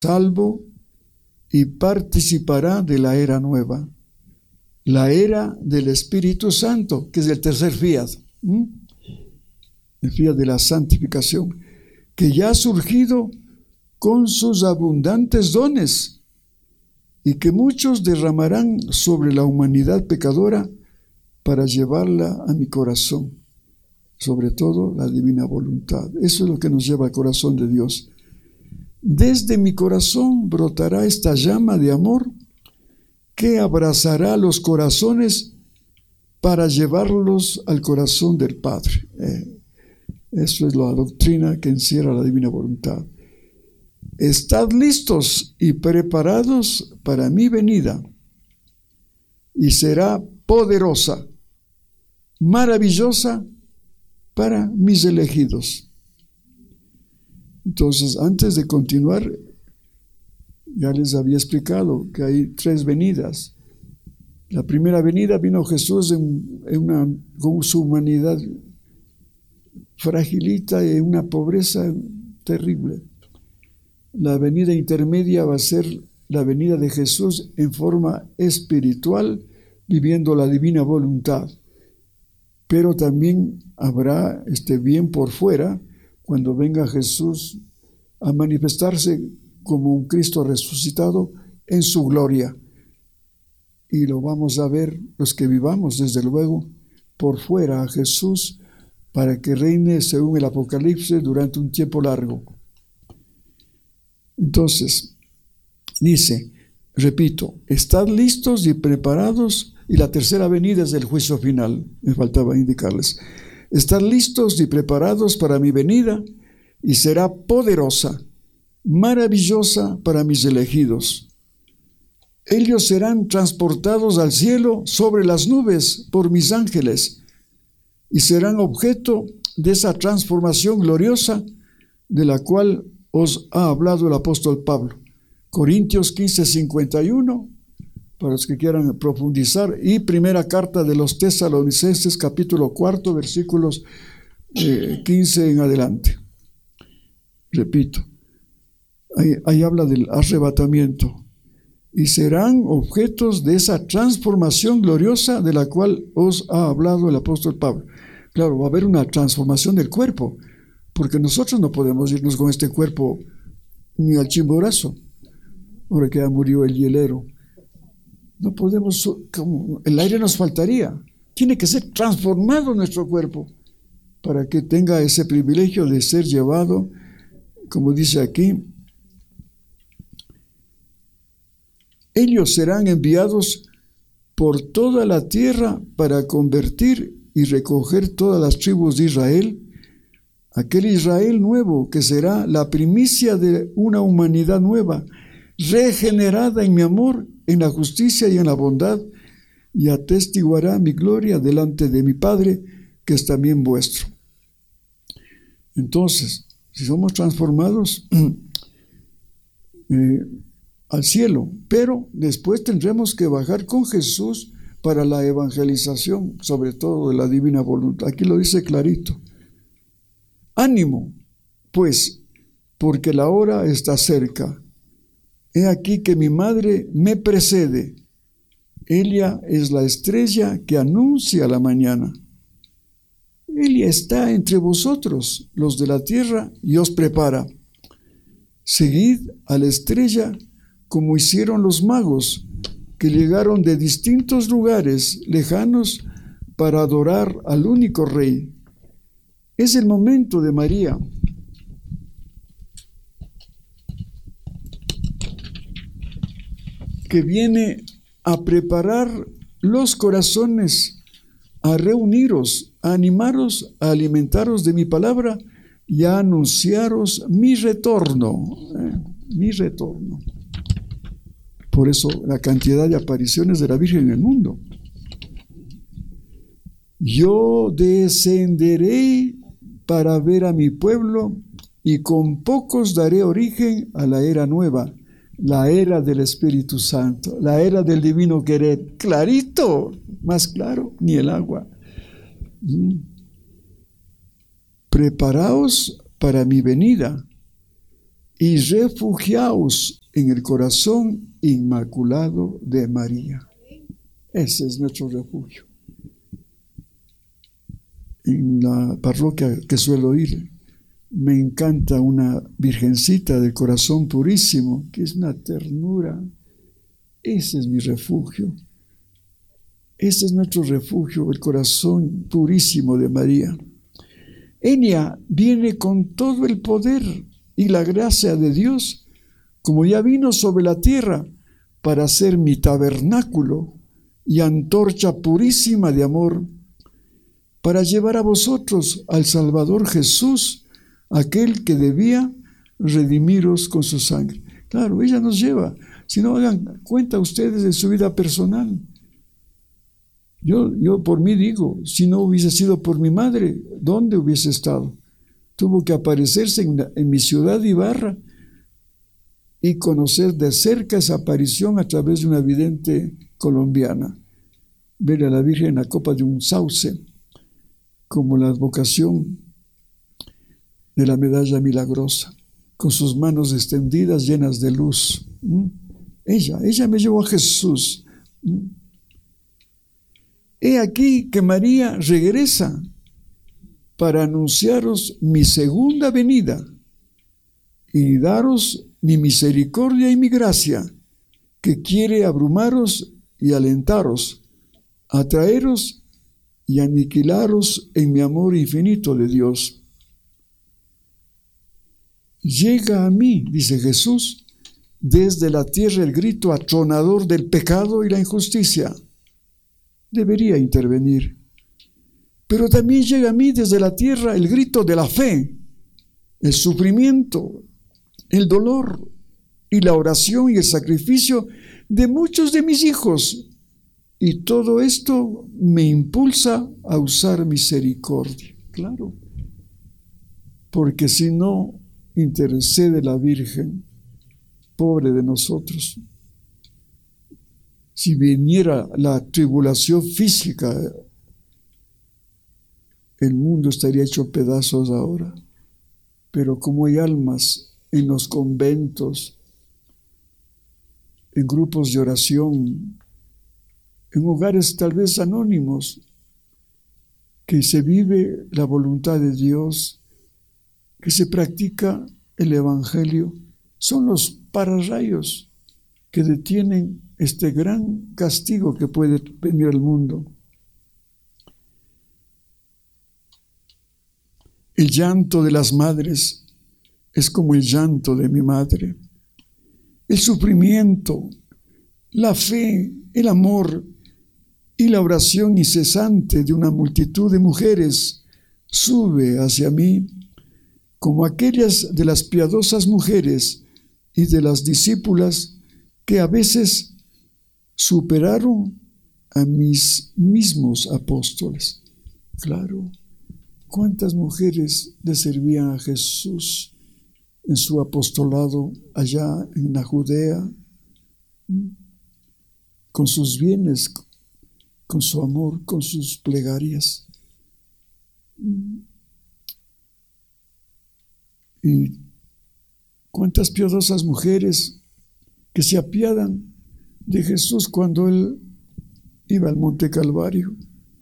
salvo y participará de la era nueva, la era del Espíritu Santo, que es el tercer fiat, el fiat de la santificación, que ya ha surgido con sus abundantes dones y que muchos derramarán sobre la humanidad pecadora para llevarla a mi corazón, sobre todo la divina voluntad. Eso es lo que nos lleva al corazón de Dios. Desde mi corazón brotará esta llama de amor que abrazará los corazones para llevarlos al corazón del Padre. Eso es la doctrina que encierra la divina voluntad. Estad listos y preparados para mi venida, y será poderosa, maravillosa para mis elegidos. Entonces, antes de continuar, ya les había explicado que hay 3 venidas. La primera venida vino Jesús con su humanidad fragilita y en una pobreza terrible. La venida intermedia va a ser la venida de Jesús en forma espiritual, viviendo la divina voluntad. Pero también habrá bien por fuera, cuando venga Jesús a manifestarse como un Cristo resucitado en su gloria. Y lo vamos a ver los que vivamos, desde luego, por fuera a Jesús, para que reine según el Apocalipsis durante un tiempo largo. Entonces, dice, repito, estad listos y preparados, y la tercera venida es el juicio final, me faltaba indicarles. Estad listos y preparados para mi venida, y será poderosa, maravillosa para mis elegidos. Ellos serán transportados al cielo sobre las nubes por mis ángeles, y serán objeto de esa transformación gloriosa de la cual os ha hablado el apóstol Pablo. Corintios 15:51, para los que quieran profundizar, y primera carta de los Tesalonicenses, capítulo 4, versículos 15 en adelante. Repito, ahí habla del arrebatamiento, y serán objetos de esa transformación gloriosa de la cual os ha hablado el apóstol Pablo. Claro, va a haber una transformación del cuerpo, porque nosotros no podemos irnos con este cuerpo ni al Chimborazo, ahora que ya murió el hielero. No podemos, el aire nos faltaría. Tiene que ser transformado nuestro cuerpo para que tenga ese privilegio de ser llevado, como dice aquí, ellos serán enviados por toda la tierra para convertir y recoger todas las tribus de Israel, aquel Israel nuevo que será la primicia de una humanidad nueva, regenerada en mi amor, en la justicia y en la bondad, y atestiguará mi gloria delante de mi Padre, que es también vuestro. Entonces, si somos transformados al cielo, pero después tendremos que bajar con Jesús para la evangelización, sobre todo de la divina voluntad. Aquí lo dice clarito. Ánimo, pues, porque la hora está cerca. He aquí que mi madre me precede. Ella es la estrella que anuncia la mañana. Ella está entre vosotros, los de la tierra, y os prepara. Seguid a la estrella como hicieron los magos, que llegaron de distintos lugares lejanos para adorar al único Rey. Es el momento de María. Que viene a preparar los corazones, a reuniros, a animaros, a alimentaros de mi palabra y a anunciaros mi retorno. Mi retorno. Por eso la cantidad de apariciones de la Virgen en el mundo. Yo descenderé para ver a mi pueblo y con pocos daré origen a la era nueva, la era del Espíritu Santo, la era del divino querer. Clarito, más claro, ni el agua. Preparaos para mi venida, y refugiaos en el corazón inmaculado de María. Ese es nuestro refugio. En la parroquia que suelo ir, me encanta una virgencita del corazón purísimo, que es una ternura. Ese es mi refugio. Ese es nuestro refugio, el corazón purísimo de María. Ella viene con todo el poder y la gracia de Dios, como ya vino sobre la tierra, para ser mi tabernáculo y antorcha purísima de amor, para llevar a vosotros al Salvador Jesús, aquel que debía redimiros con su sangre. Claro, ella nos lleva. Si no, hagan cuenta ustedes de su vida personal. Yo por mí digo, si no hubiese sido por mi madre, ¿dónde hubiese estado? Tuvo que aparecerse en mi ciudad Ibarra y conocer de cerca esa aparición a través de una vidente colombiana. Ver a la Virgen en la copa de un sauce, como la advocación de la medalla milagrosa, con sus manos extendidas llenas de luz. Ella me llevó a Jesús. He aquí que María regresa para anunciaros mi segunda venida y daros mi misericordia y mi gracia, que quiere abrumaros y alentaros, atraeros y aniquilaros en mi amor infinito de Dios. Llega a mí, dice Jesús, desde la tierra el grito atronador del pecado y la injusticia. Debería intervenir. Pero también llega a mí desde la tierra el grito de la fe, el sufrimiento, el dolor y la oración y el sacrificio de muchos de mis hijos. Y todo esto me impulsa a usar misericordia. Claro, porque si no intercede la Virgen, pobre de nosotros. Si viniera la tribulación física, el mundo estaría hecho pedazos ahora. Pero como hay almas en los conventos, en grupos de oración, en hogares tal vez anónimos, que se vive la voluntad de Dios, que se practica el Evangelio, son los pararrayos que detienen este gran castigo que puede venir al mundo. El llanto de las madres es como el llanto de mi madre. El sufrimiento, la fe, el amor y la oración incesante de una multitud de mujeres sube hacia mí, como aquellas de las piadosas mujeres y de las discípulas que a veces superaron a mis mismos apóstoles. Claro, ¿cuántas mujeres le servían a Jesús en su apostolado allá en la Judea? Con sus bienes, con su amor, con sus plegarias. Y cuántas piadosas mujeres que se apiadan de Jesús cuando Él iba al Monte Calvario.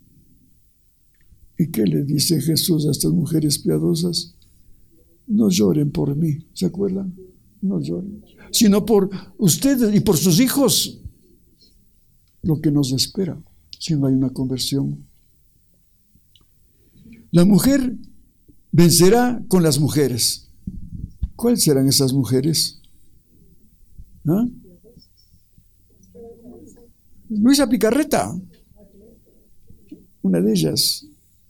¿Y qué le dice Jesús a estas mujeres piadosas? No lloren por mí, ¿se acuerdan? No lloren, sino por ustedes y por sus hijos, lo que nos espera si no hay una conversión. La mujer vencerá con las mujeres. ¿Cuáles serán esas mujeres? ¿Ah? Luisa Picarreta, una de ellas.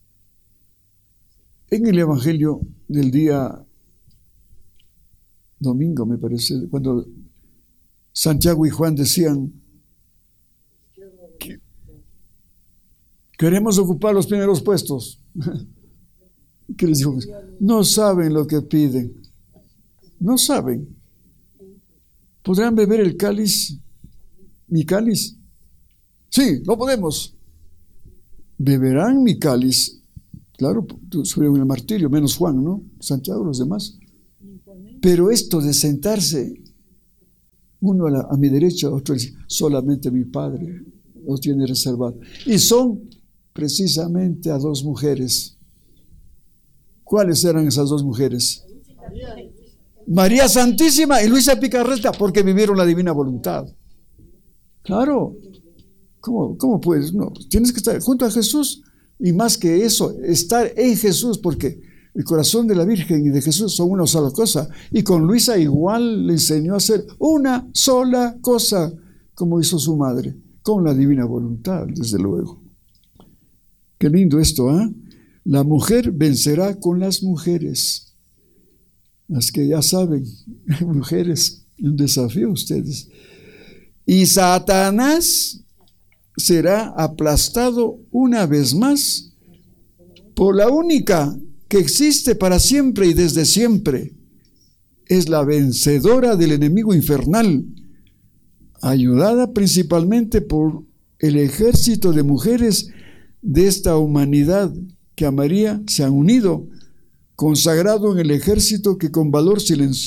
En el Evangelio del día domingo, me parece, cuando Santiago y Juan decían que queremos ocupar los primeros puestos. ¿Qué les dijo? No saben lo que piden. No saben. ¿Podrán beber el cáliz? ¿Mi cáliz? Sí, no podemos. Beberán mi cáliz. Claro, sufrieron el martirio, menos Juan, ¿no? Santiago, los demás. Pero esto de sentarse, uno a mi derecha, otro dice, solamente mi Padre lo tiene reservado. Y son precisamente a dos mujeres. ¿Cuáles eran esas dos mujeres? María Santísima y Luisa Picarreta, porque vivieron la divina voluntad. Claro. ¿Cómo puedes? No, tienes que estar junto a Jesús, y más que eso, estar en Jesús, porque el corazón de la Virgen y de Jesús son una sola cosa. Y con Luisa igual le enseñó a hacer una sola cosa, como hizo su madre, con la divina voluntad, desde luego. Qué lindo esto, ¿eh? La mujer vencerá con las mujeres. Las que ya saben, mujeres, un desafío a ustedes. Y Satanás será aplastado una vez más por la única que existe para siempre y desde siempre. Es la vencedora del enemigo infernal, ayudada principalmente por el ejército de mujeres de esta humanidad que a María se han unido, consagrado en el ejército que con valor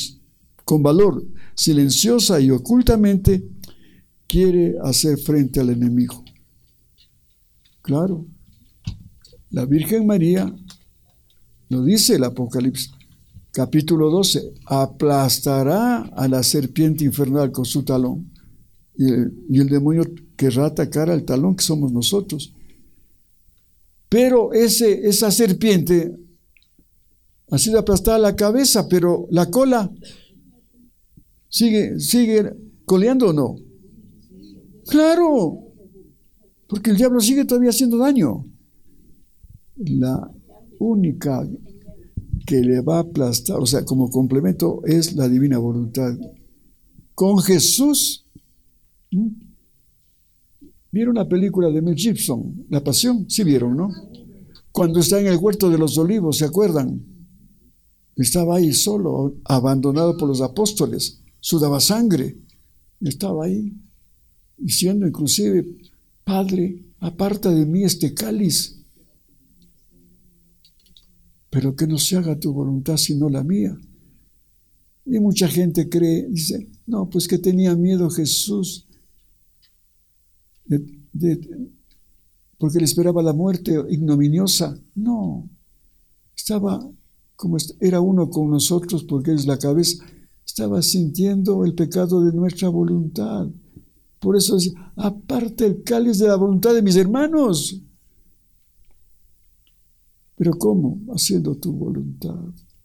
silenciosa y ocultamente quiere hacer frente al enemigo. Claro, la Virgen María, lo dice el Apocalipsis, capítulo 12, aplastará a la serpiente infernal con su talón. Y el demonio querrá atacar al talón que somos nosotros. Pero esa serpiente ha sido aplastada la cabeza, pero la cola sigue coleando o no. Claro, porque el diablo sigue todavía haciendo daño. La única que le va a aplastar, o sea, como complemento, es la divina voluntad. Con Jesús, ¿vieron la película de Mel Gibson, La Pasión? Sí vieron, ¿no? Cuando está en el huerto de los olivos, ¿se acuerdan? Estaba ahí solo, abandonado por los apóstoles, sudaba sangre, estaba ahí, diciendo inclusive, Padre, aparta de mí este cáliz, pero que no se haga tu voluntad sino la mía. Y mucha gente cree, dice, no, pues que tenía miedo Jesús, porque le esperaba la muerte ignominiosa. No, estaba como era uno con nosotros, porque es la cabeza, estaba sintiendo el pecado de nuestra voluntad. Por eso dice, aparte el cáliz de la voluntad de mis hermanos. Pero ¿cómo? Haciendo tu voluntad.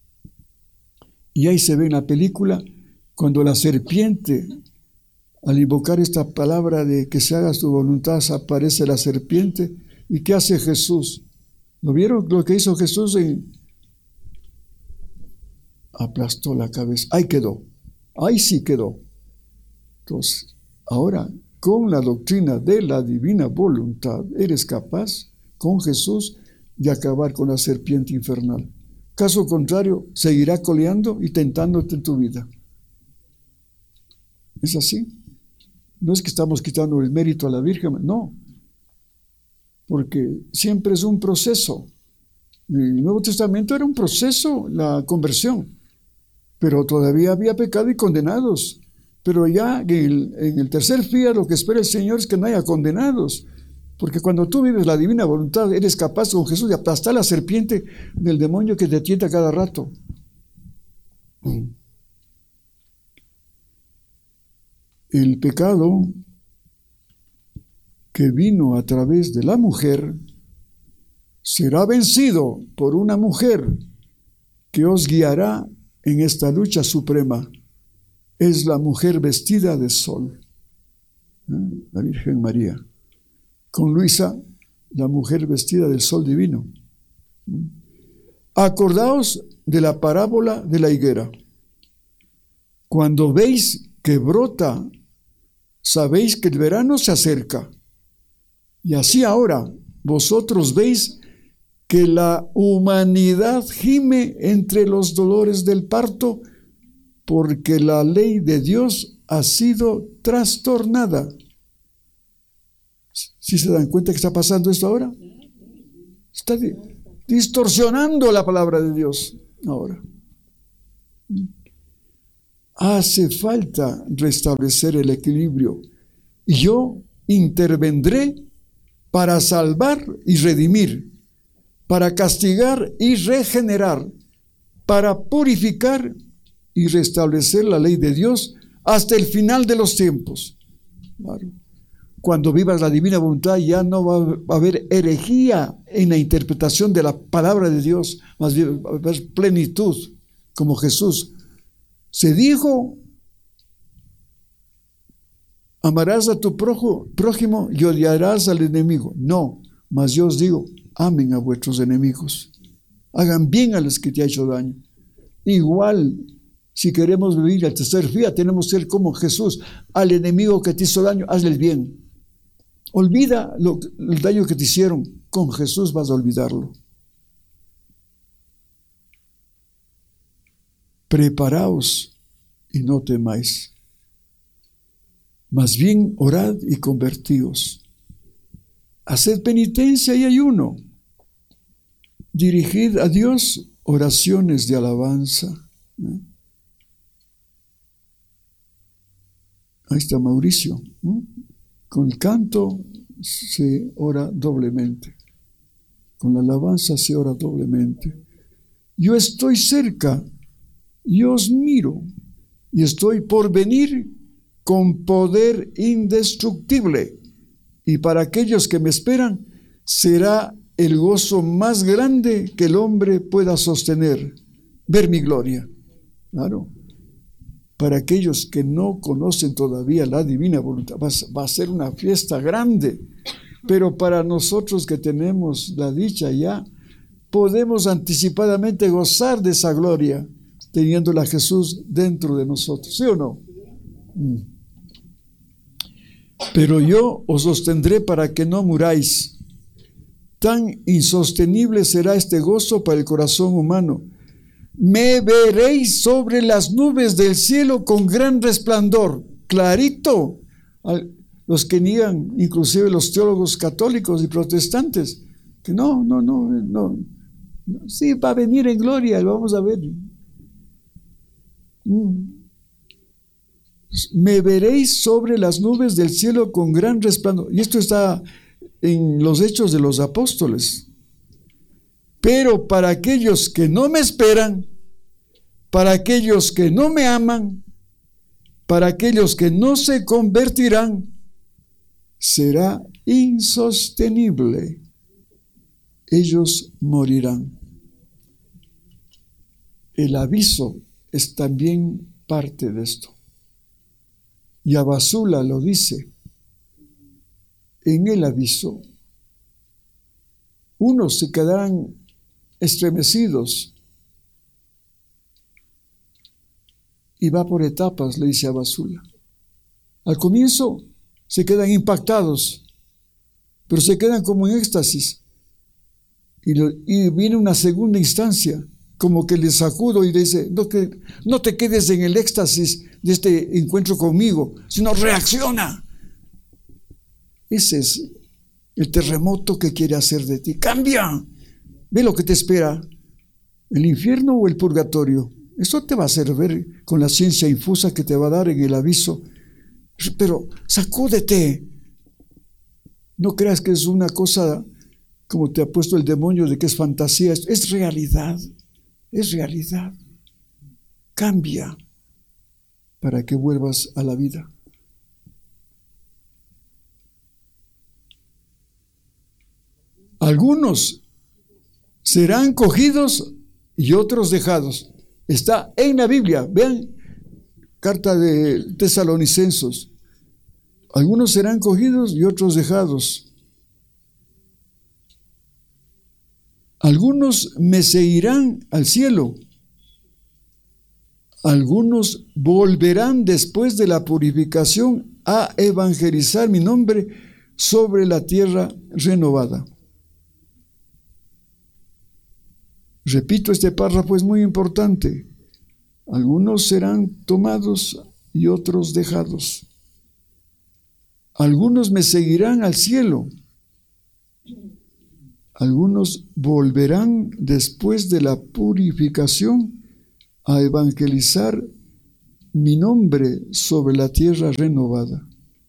Y ahí se ve en la película cuando la serpiente, al invocar esta palabra de que se haga tu voluntad, aparece la serpiente. ¿Y qué hace Jesús? ¿Lo vieron lo que hizo Jesús? Aplastó la cabeza. Ahí quedó. Ahí sí quedó. Entonces, ahora, con la doctrina de la divina voluntad, eres capaz, con Jesús, de acabar con la serpiente infernal. Caso contrario, seguirá coleando y tentándote en tu vida. ¿Es así? No es que estamos quitando el mérito a la Virgen, no. Porque siempre es un proceso. El Nuevo Testamento era un proceso, la conversión. Pero todavía había pecado y condenados. Pero ya en el tercer día lo que espera el Señor es que no haya condenados. Porque cuando tú vives la divina voluntad, eres capaz con Jesús de aplastar la serpiente del demonio que te tienta cada rato. El pecado que vino a través de la mujer será vencido por una mujer que os guiará en esta lucha suprema. Es la mujer vestida de sol, la Virgen María. Con Luisa, la mujer vestida del sol divino. Acordaos de la parábola de la higuera. Cuando veis que brota, sabéis que el verano se acerca. Y así ahora vosotros veis que la humanidad gime entre los dolores del parto, porque la ley de Dios ha sido trastornada. ¿Sí se dan cuenta que está pasando esto ahora? Está distorsionando la palabra de Dios ahora. hace falta restablecer el equilibrio. Y yo intervendré para salvar y redimir, para castigar y regenerar, para purificar y restablecer la ley de Dios hasta el final de los tiempos. Claro. Cuando vivas la divina voluntad ya no va a haber herejía en la interpretación de la palabra de Dios, más bien va a haber plenitud, como Jesús. Se dijo, amarás a tu prójimo y odiarás al enemigo. No, mas yo os digo, amen a vuestros enemigos. Hagan bien a los que te han hecho daño. Igual, si queremos vivir el tercer día, tenemos que ser como Jesús. Al enemigo que te hizo daño, hazle el bien. Olvida el daño que te hicieron. Con Jesús vas a olvidarlo. Preparaos y no temáis. Más bien orad y convertíos. Haced penitencia y ayuno. Dirigid a Dios oraciones de alabanza. Ahí está Mauricio. Con el canto se ora doblemente. Con la alabanza se ora doblemente. Yo estoy cerca, yo os miro, y estoy por venir con poder indestructible. Y para aquellos que me esperan, será el gozo más grande que el hombre pueda sostener, ver mi gloria. Claro. Para aquellos que no conocen todavía la divina voluntad, va a ser una fiesta grande. Pero para nosotros que tenemos la dicha ya, podemos anticipadamente gozar de esa gloria, teniéndola Jesús dentro de nosotros. ¿Sí o no? Pero yo os sostendré para que no muráis. Tan insostenible será este gozo para el corazón humano. Me veréis sobre las nubes del cielo con gran resplandor, clarito. Los que niegan, inclusive los teólogos católicos y protestantes, que no. Sí, va a venir en gloria, lo vamos a ver. Me veréis sobre las nubes del cielo con gran resplandor. Y esto está en los Hechos de los Apóstoles. Pero para aquellos que no me esperan, para aquellos que no me aman, para aquellos que no se convertirán, será insostenible. Ellos morirán. El aviso es también parte de esto. Y Abasula lo dice. En el aviso, unos se quedarán estremecidos y va por etapas, le dice Abasula. Al comienzo se quedan impactados, pero se quedan como en éxtasis. Y viene una segunda instancia, como que le sacudo y le dice, no te quedes en el éxtasis de este encuentro conmigo, sino reacciona. Ese es el terremoto que quiere hacer de ti. Cambia. Ve lo que te espera. ¿El infierno o el purgatorio? Eso te va a hacer ver con la ciencia infusa que te va a dar en el aviso. Pero sacúdete. No creas que es una cosa como te ha puesto el demonio de que es fantasía. Es realidad. Es realidad. Cambia para que vuelvas a la vida. Algunos serán cogidos y otros dejados. Está en la Biblia. Vean, carta de Tesalonicenses. Algunos serán cogidos y otros dejados. Algunos me seguirán al cielo. Algunos volverán después de la purificación a evangelizar mi nombre sobre la tierra renovada. Repito, este párrafo es muy importante. Algunos serán tomados y otros dejados. Algunos me seguirán al cielo. Algunos volverán después de la purificación a evangelizar mi nombre sobre la tierra renovada.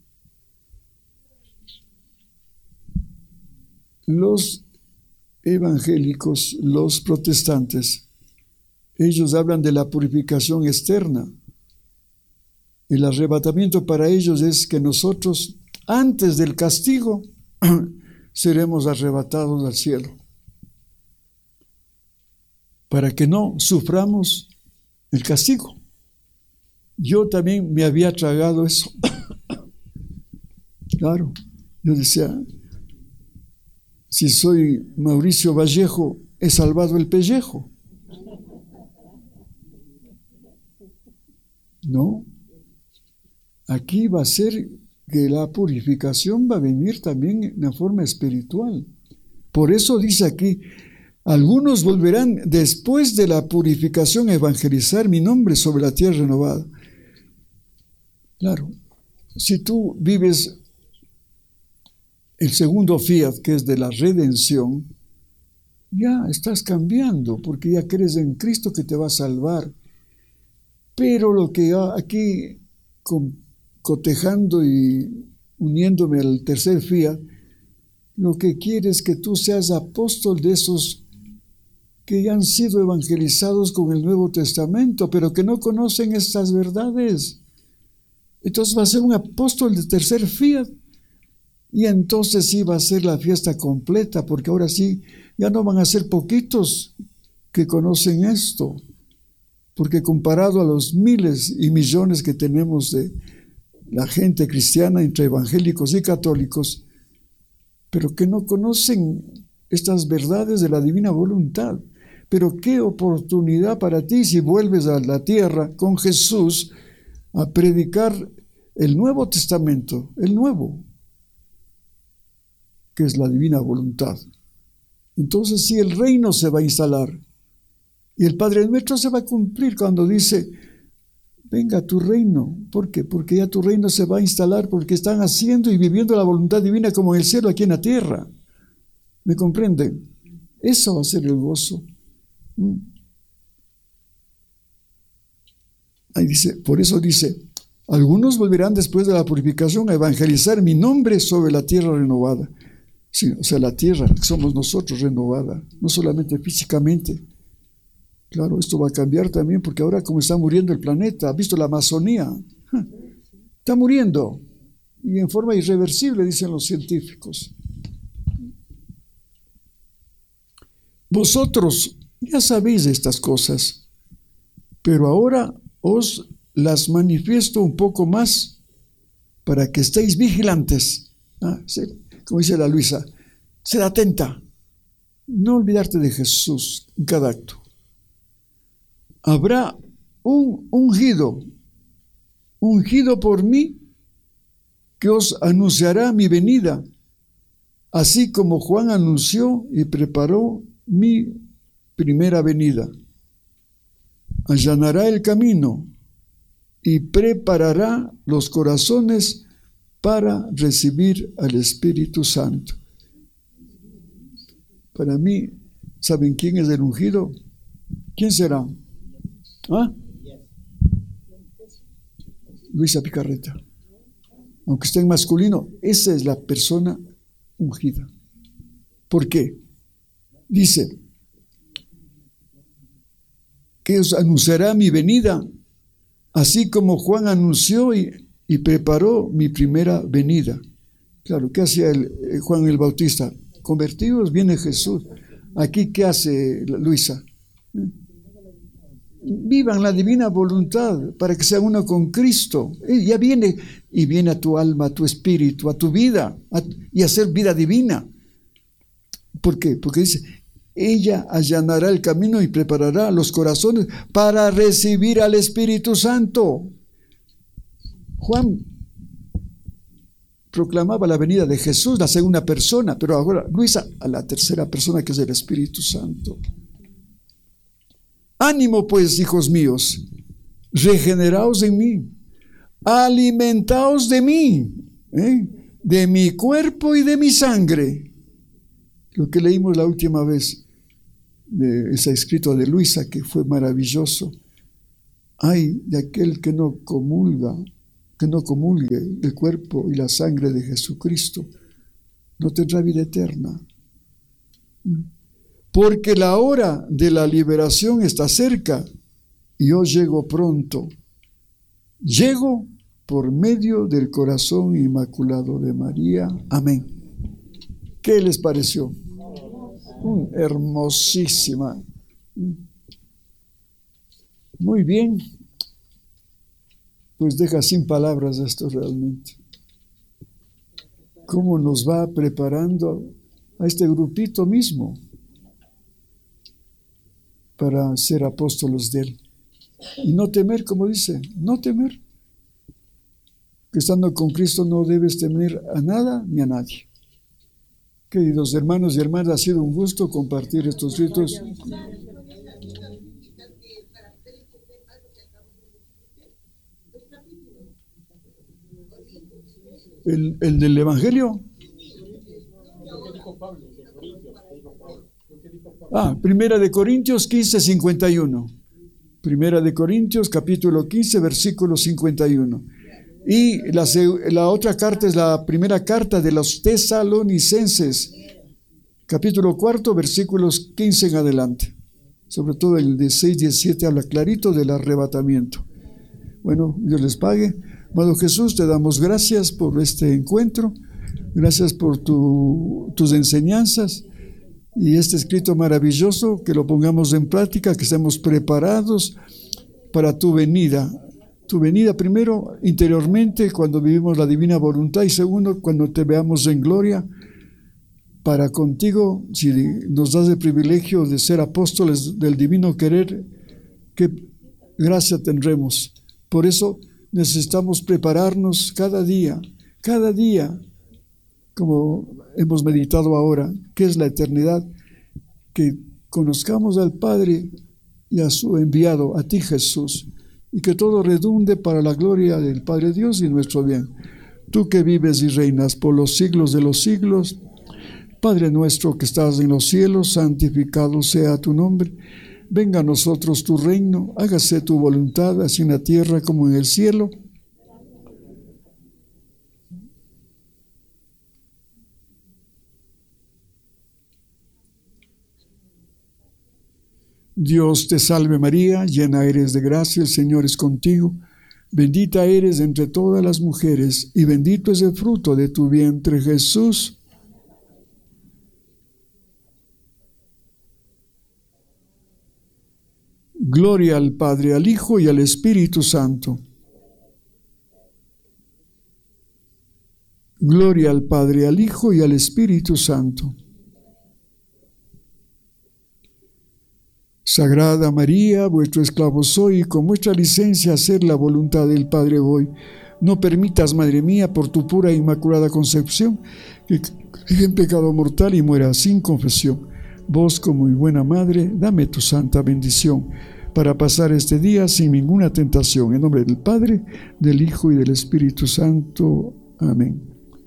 Los evangélicos, los protestantes, ellos hablan de la purificación externa. El arrebatamiento para ellos es que nosotros, antes del castigo, seremos arrebatados al cielo, para que no suframos el castigo. Yo también me había tragado eso. Claro, yo decía, si soy Mauricio Vallejo, he salvado el pellejo. No, aquí va a ser que la purificación va a venir también en una forma espiritual. Por eso dice aquí, algunos volverán después de la purificación a evangelizar mi nombre sobre la tierra renovada. Claro, si tú vives el segundo fiat, que es de la redención, ya estás cambiando, porque ya crees en Cristo que te va a salvar. Pero lo que aquí, cotejando y uniéndome al tercer fiat, lo que quiere es que tú seas apóstol de esos que ya han sido evangelizados con el Nuevo Testamento, pero que no conocen estas verdades. Entonces va a ser un apóstol de tercer fiat, y entonces sí va a ser la fiesta completa, porque ahora sí, ya no van a ser poquitos que conocen esto, porque comparado a los miles y millones que tenemos de la gente cristiana entre evangélicos y católicos, pero que no conocen estas verdades de la divina voluntad. Pero qué oportunidad para ti si vuelves a la tierra con Jesús a predicar el Nuevo Testamento, el nuevo, que es la divina voluntad. Entonces sí, el reino se va a instalar. Y el Padre nuestro se va a cumplir cuando dice, venga tu reino. ¿Por qué? Porque ya tu reino se va a instalar, porque están haciendo y viviendo la voluntad divina como en el cielo, aquí en la tierra. ¿Me comprenden? Eso va a ser el gozo. Ahí dice, por eso dice, algunos volverán después de la purificación a evangelizar mi nombre sobre la tierra renovada. Sí, o sea, la tierra, somos nosotros renovada, no solamente físicamente. Claro, esto va a cambiar también, porque ahora como está muriendo el planeta, ¿has visto la Amazonía? Está muriendo, y en forma irreversible, dicen los científicos. Vosotros ya sabéis estas cosas, pero ahora os las manifiesto un poco más para que estéis vigilantes. Como dice la Luisa, ser atenta, no olvidarte de Jesús en cada acto. Habrá un ungido por mí, que os anunciará mi venida, así como Juan anunció y preparó mi primera venida. Allanará el camino y preparará los corazones para recibir al Espíritu Santo. Para mí, ¿saben quién es el ungido? ¿Quién será? Luisa Picarreta. Aunque esté en masculino, esa es la persona ungida. ¿Por qué? Dice que os anunciará mi venida, así como Juan anunció y preparó mi primera venida. Claro, ¿qué hacía Juan el Bautista? Convertidos, viene Jesús. Aquí, ¿qué hace Luisa? Vivan la divina voluntad para que sea uno con Cristo. Ya viene, y viene a tu alma, a tu espíritu, a tu vida, y a ser vida divina. ¿Por qué? Porque dice, ella allanará el camino y preparará los corazones para recibir al Espíritu Santo. Juan proclamaba la venida de Jesús, la segunda persona, pero ahora Luisa a la tercera persona, que es el Espíritu Santo. Ánimo pues, hijos míos, regeneraos en mí, alimentaos de mí, de mi cuerpo y de mi sangre. Lo que leímos la última vez, de ese escrito de Luisa, que fue maravilloso. Ay de aquel que no comulgue el cuerpo y la sangre de Jesucristo, no tendrá vida eterna. Porque la hora de la liberación está cerca y yo llego pronto. Llego por medio del corazón inmaculado de María. Amén. ¿Qué les pareció? Hermosísima. Muy bien. Pues deja sin palabras esto realmente. ¿Cómo nos va preparando a este grupito mismo para ser apóstolos de Él? Y no temer, como dice, no temer. Que estando con Cristo no debes temer a nada ni a nadie. Queridos hermanos y hermanas, ha sido un gusto compartir estos ritos. ¿El del Evangelio? Primera de Corintios 15, 51. Primera de Corintios, capítulo 15, versículo 51. Y la otra carta es la primera carta de los Tesalonicenses, capítulo 4, versículos 15 en adelante. Sobre todo el 16, 17 habla clarito del arrebatamiento. Bueno, Dios les pague. Amado Jesús, te damos gracias por este encuentro, gracias por tus enseñanzas y este escrito maravilloso, que lo pongamos en práctica, que estemos preparados para tu venida. Tu venida primero interiormente cuando vivimos la divina voluntad y segundo cuando te veamos en gloria para contigo, si nos das el privilegio de ser apóstoles del divino querer, qué gracia tendremos. Por eso necesitamos prepararnos cada día, como hemos meditado ahora, que es la eternidad, que conozcamos al Padre y a su enviado, a ti Jesús, y que todo redunde para la gloria del Padre Dios y nuestro bien. Tú que vives y reinas por los siglos de los siglos, Padre nuestro que estás en los cielos, santificado sea tu nombre. Venga a nosotros tu reino, hágase tu voluntad, así en la tierra como en el cielo. Dios te salve María, llena eres de gracia, el Señor es contigo. Bendita eres entre todas las mujeres, y bendito es el fruto de tu vientre, Jesús. Gloria al Padre, al Hijo y al Espíritu Santo. Gloria al Padre, al Hijo y al Espíritu Santo. Sagrada María, vuestro esclavo soy, y con vuestra licencia hacer la voluntad del Padre voy. No permitas, Madre mía, por tu pura e inmaculada concepción, que caiga en pecado mortal y muera sin confesión. Vos, como mi buena Madre, dame tu santa bendición para pasar este día sin ninguna tentación. En nombre del Padre, del Hijo y del Espíritu Santo. Amén.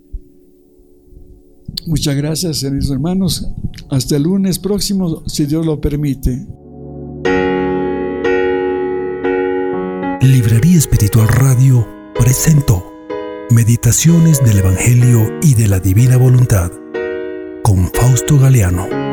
Muchas gracias, queridos hermanos. Hasta el lunes próximo, si Dios lo permite. Librería Espiritual Radio presentó Meditaciones del Evangelio y de la Divina Voluntad con Fausto Galeano.